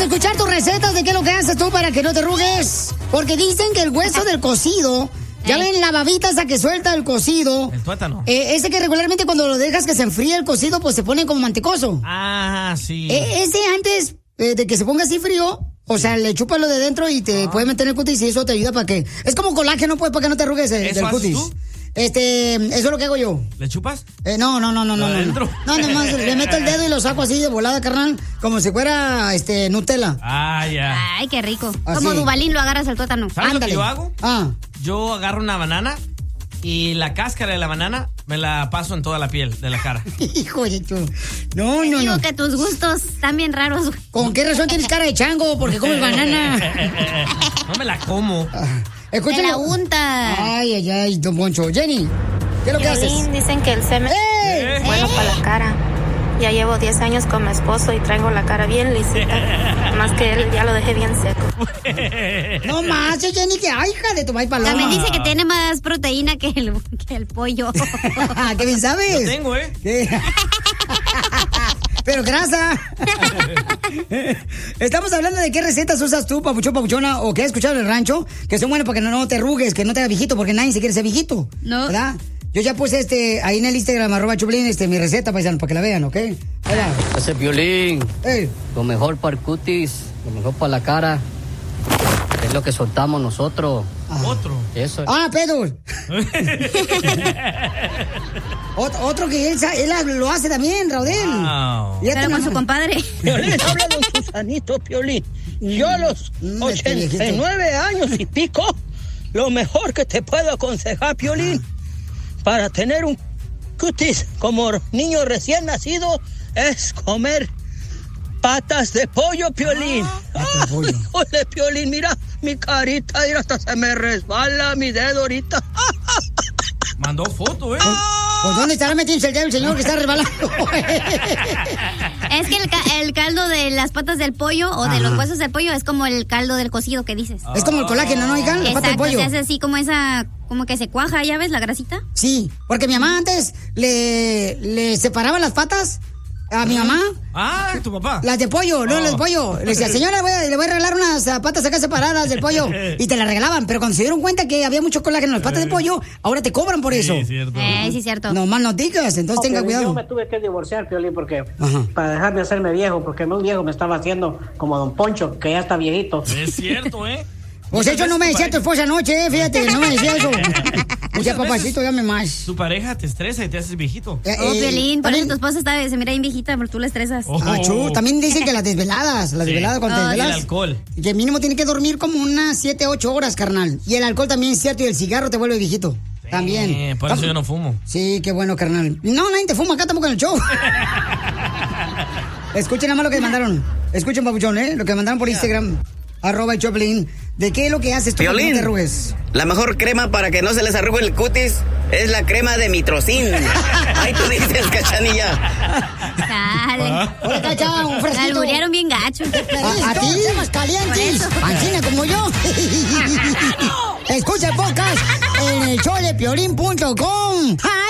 escuchar tus recetas de qué es lo que haces tú para que no te arrugues. Porque dicen que el hueso del cocido, ya ven la babita esa que suelta el cocido. El tuétano. Ese que regularmente cuando lo dejas que se enfríe el cocido, pues se pone como mantecoso. Ah, sí. Ese antes de que se ponga así frío, o sea, le chupas lo de dentro y te puede meter en el cutis y eso te ayuda para que... Es como colágeno, pues, para que no te arrugues del cutis. ¿Eso haces tú? Eso es lo que hago yo. ¿Le chupas? No. ¿Adentro? No, nomás le meto el dedo y lo saco así de volada, carnal, como si fuera Nutella. Ah, ya. Ay, qué rico. Así. Como Dubalín lo agarras al tuétano. ¿Sabes lo que yo hago? Ah. Yo agarro una banana y la cáscara de la banana me la paso en toda la piel de la cara. Hijo de tu... No. Digo que tus gustos están bien raros. ¿Con qué razón tienes cara de chango? Porque comes banana. No me la como. Escúchame. Te la unta. Ay, don Poncho. Jenny, ¿qué es lo que haces? Dicen que el semen es bueno para la cara. Ya llevo 10 años con mi esposo y traigo la cara bien lisita. Más que él ya lo dejé bien seco. No más, Jenny, que ay, hija de tu maíz paloma. También dice que tiene más proteína que el pollo. ¿Qué bien sabes? Lo tengo, ¿Qué? Pero grasa. Estamos hablando de qué recetas usas tú, papuchón, papuchona, o que has escuchado en el rancho, que son buenas para que no te arrugues, que no te hagas viejito, porque nadie se quiere ser viejito. No. ¿Verdad? Yo ya puse ahí en el Instagram, @Choplin, mi receta, paisano, para que la vean, ¿ok? Ese Piolín. Ey. Lo mejor para el cutis, lo mejor para la cara. Es lo que soltamos nosotros. Otro. Eso. Pedro. Otro que él lo hace también, Raudel. Wow. Pero con su compadre. Piolín, habla don Susanito, Piolín. Yo a los 89 años y pico, lo mejor que te puedo aconsejar, Piolín, para tener un cutis como niño recién nacido, es comer patas de pollo, Piolín. Híjole, Piolín, mira, mi carita, mira, hasta se me resbala mi dedo ahorita. Mandó foto, Pues ¿dónde estará metiendo el dedo el señor que está resbalando? Es que el caldo de las patas del pollo o de los huesos del pollo es como el caldo del cocido que dices. Es como el colágeno, ¿no, oigan? La pata del pollo. Se hace así como como que se cuaja, ¿ya ves la grasita? Sí, porque mi mamá antes le separaba las patas a mi mamá. Ah, tu papá. Las de pollo, no las de pollo. Le decía, señora, le voy a regalar unas patas acá separadas del pollo. Y te las regalaban, pero cuando se dieron cuenta que había mucho colágeno en las patas de pollo, ahora te cobran por eso. Sí, cierto. Sí, cierto. No más no digas, entonces tenga cuidado. Yo me tuve que divorciar, Piolín, porque para dejarme hacerme viejo, porque muy viejo me estaba haciendo como don Poncho, que ya está viejito. Es cierto, Pues eso no me decía tu esposa anoche, fíjate, no me decía eso. O sea, papacito, dame más. Tu pareja te estresa y te haces viejito. Piolín, por eso tu esposa se mira bien viejita, pero tú la estresas. También dicen que las desveladas cuando te desvelas. Y el alcohol. Que mínimo tiene que dormir como unas 7, 8 horas, carnal. Y el alcohol también es cierto, y el cigarro te vuelve viejito. También. Por eso yo no fumo. Sí, qué bueno, carnal. No, nadie te fuma acá tampoco en el show. Escuchen nada más lo que mandaron. Escuchen, papuchón, lo que mandaron por Instagram. @Choplin. ¿De qué es lo que haces tú? Piolín, no te arrugues? La mejor crema para que no se les arrugue el cutis es la crema de Mitrocin. Ahí tú dices, Cachanilla. Dale. Hola, Cacha, un fresquito. Me alburearon bien gacho. ¿A ti? Más calientes. Pancina como yo. Escucha el podcast en el showdepiolín.com.